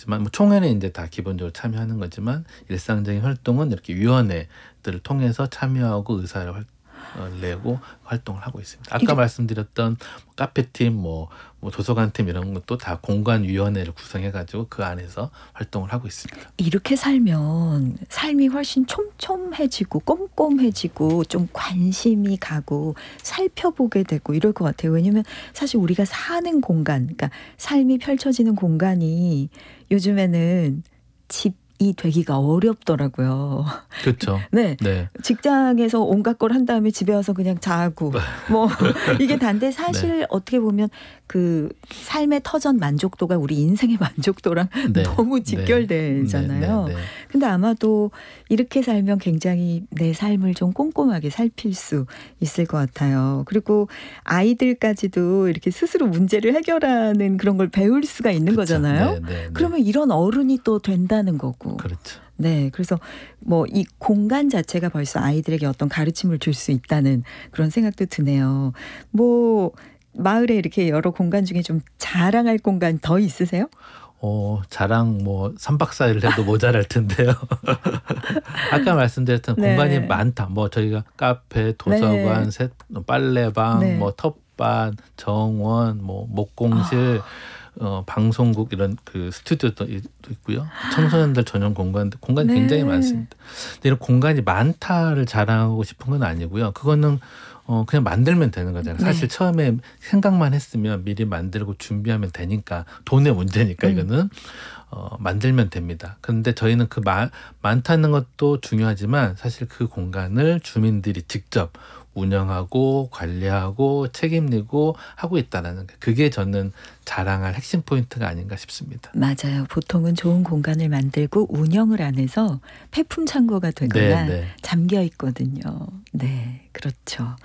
있지만 뭐 총회는 이제 다 기본적으로 참여하는 거지만 일상적인 활동은 이렇게 위원회들을 통해서 참여하고 의사를 내고 활동을 하고 있습니다. 아까 말씀드렸던 카페팀, 뭐 도서관팀 이런 것도 다 공간위원회를 구성해가지고 그 안에서 활동을 하고 있습니다. 이렇게 살면 삶이 훨씬 촘촘해지고 꼼꼼해지고 좀 관심이 가고 살펴보게 되고 이럴 것 같아요. 왜냐하면 사실 우리가 사는 공간, 그러니까 삶이 펼쳐지는 공간이 요즘에는 집이 되기가 어렵더라고요. 그렇죠. 네. 네. 직장에서 온갖 걸 한 다음에 집에 와서 그냥 자고 뭐 이게 단데 사실 네. 어떻게 보면 그 삶의 터전 만족도가 우리 인생의 만족도랑 네. 너무 직결되잖아요. 네. 근데 아마도 이렇게 살면 굉장히 내 삶을 좀 꼼꼼하게 살필 수 있을 것 같아요. 그리고 아이들까지도 이렇게 스스로 문제를 해결하는 그런 걸 배울 수가 있는 그렇죠. 거잖아요. 네. 그러면 이런 어른이 또 된다는 거고. 그렇죠. 네. 그래서 뭐 이 공간 자체가 벌써 아이들에게 어떤 가르침을 줄 수 있다는 그런 생각도 드네요. 뭐 마을에 이렇게 여러 공간 중에 좀 자랑할 공간 더 있으세요? 자랑 뭐 3박 4일 해도 모자랄 텐데요. 아까 말씀드렸던 네. 공간이 많다. 뭐 저희가 카페, 도서관, 빨래방, 네. 뭐 텃밭, 정원, 뭐 목공실, 방송국 이런 그 스튜디오도 있고요. 청소년들 전용 공간이 네. 굉장히 많습니다. 근데 이런 공간이 많다를 자랑하고 싶은 건 아니고요. 그거는 그냥 만들면 되는 거잖아요. 네. 사실 처음에 생각만 했으면 미리 만들고 준비하면 되니까 돈의 문제니까 이거는 만들면 됩니다. 그런데 저희는 그 많다는 것도 중요하지만 사실 그 공간을 주민들이 직접 운영하고 관리하고 책임지고 하고 있다는 게 그게 저는 자랑할 핵심 포인트가 아닌가 싶습니다. 맞아요. 보통은 좋은 공간을 만들고 운영을 안 해서 폐품 창고가 되거나 잠겨 있거든요. 네, 그렇죠.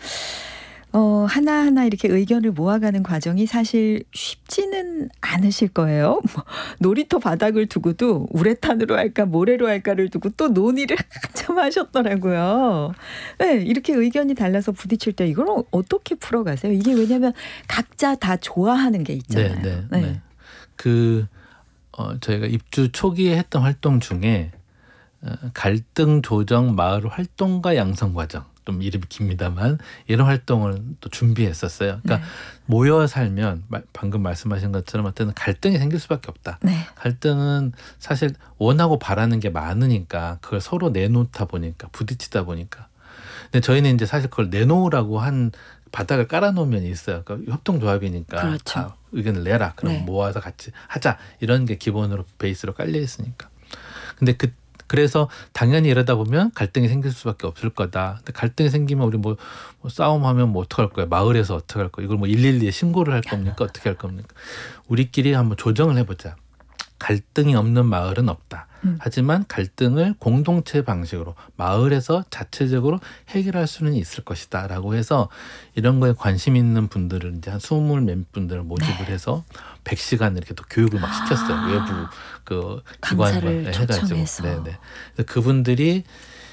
하나하나 이렇게 의견을 모아가는 과정이 사실 쉽지는 않으실 거예요. 뭐 놀이터 바닥을 두고도 우레탄으로 할까 모래로 할까를 두고 또 논의를 한참 하셨더라고요. 네, 이렇게 의견이 달라서 부딪힐 때 이걸 어떻게 풀어가세요? 이게 왜냐하면 각자 다 좋아하는 게 있잖아요. 네. 저희가 입주 초기에 했던 활동 중에 갈등 조정 마을 활동가 양성 과정. 좀 이름이 깁니다만 이런 활동을 또 준비했었어요. 그러니까 모여 살면 방금 말씀하신 것처럼 어떤 갈등이 생길 수밖에 없다. 갈등은 사실 원하고 바라는 게 많으니까 그걸 서로 내놓다 보니까 부딪히다 보니까. 근데 저희는 이제 사실 그걸 내놓으라고 한 바닥을 깔아놓으면 있어요. 그러니까 협동조합이니까 그렇죠. 다 의견을 내라. 그럼 모아서 같이 하자. 이런 게 기본으로 베이스로 깔려 있으니까. 근데 그래서 당연히 이러다 보면 갈등이 생길 수밖에 없을 거다. 근데 갈등이 생기면 우리 뭐 싸움하면 뭐 어떡할 거야? 마을에서 어떡할 거야? 이걸 뭐 112에 신고를 할 겁니까? 어떻게 할 겁니까? 우리끼리 한번 조정을 해보자. 갈등이 없는 마을은 없다. 하지만 갈등을 공동체 방식으로 마을에서 자체적으로 해결할 수는 있을 것이다 라고 해서 이런 거에 관심 있는 분들을 이제 한 20 몇 분들을 모집을 해서 100시간 이렇게 또 교육을 막 시켰어요. 외부 그 기관과 해가지고. 그래서 그분들이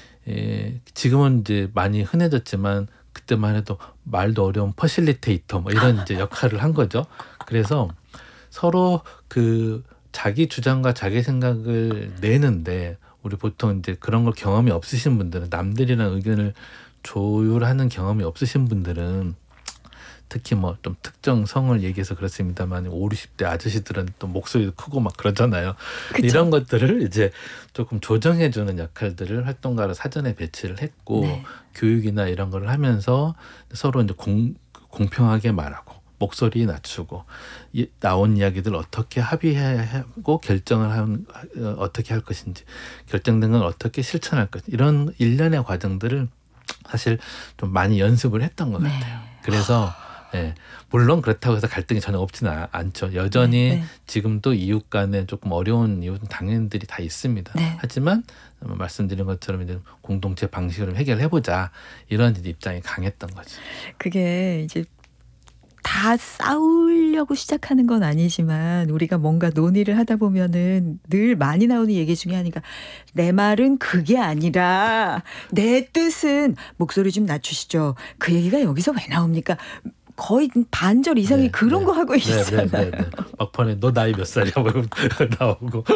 지금은 이제 많이 흔해졌지만 그때만 해도 말도 어려운 퍼실리테이터 뭐 이런 이제 역할을 한 거죠. 그래서 서로 그 자기 주장과 자기 생각을 내는데 우리 보통 이제 그런 걸 경험이 없으신 분들은 남들이랑 의견을 조율하는 경험이 없으신 분들은 특히 뭐 좀 특정 성을 얘기해서 그렇습니다만 5, 60대 아저씨들은 또 목소리도 크고 막 그러잖아요. 그쵸? 이런 것들을 이제 조금 조정해주는 역할들을 활동가로 사전에 배치를 했고 교육이나 이런 걸 하면서 서로 이제 공평하게 말하고 목소리 낮추고 나온 이야기들 어떻게 합의하고 결정을 어떻게 할 것인지 결정된 건 어떻게 실천할 것인지 이런 일련의 과정들을 사실 좀 많이 연습을 했던 것 같아요. 그래서 물론 그렇다고 해서 갈등이 전혀 없지는 않죠. 여전히 지금도 이웃 간에 조금 어려운 이웃은 당연들이 다 있습니다. 하지만 말씀드린 것처럼 이제 공동체 방식으로 해결해보자 이런 입장이 강했던 거죠. 그게 이제 다 싸우려고 시작하는 건 아니지만 우리가 뭔가 논의를 하다 보면은 늘 많이 나오는 얘기 중에 하나가 내 말은 그게 아니라 내 뜻은 목소리 좀 낮추시죠. 그 얘기가 여기서 왜 나옵니까? 거의 반절 이상이 그런 거 하고 있잖아요. 막판에 너 나이 몇 살이야? 나오고.